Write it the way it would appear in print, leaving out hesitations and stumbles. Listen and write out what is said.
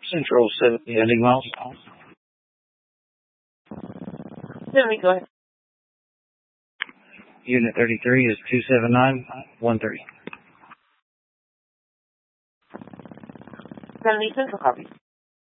Central 70 miles. Cindy, go ahead. Unit 33 is 27913. 70 Central, copy.